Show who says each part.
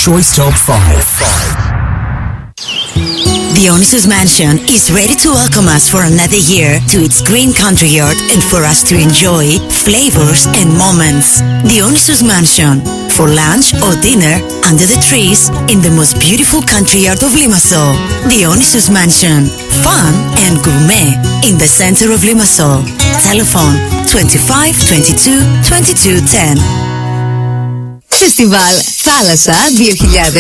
Speaker 1: Choice Top 5.
Speaker 2: Dionysus Mansion is ready to welcome us for another year to its green country yard and for us to enjoy flavors and moments. Dionysus Mansion, for lunch or dinner under the trees in the most beautiful country yard of Limassol. Dionysus Mansion, fun and gourmet in the center of Limassol. Telephone 25 22 22 10.
Speaker 3: Φεστιβάλ Θάλασσα 2000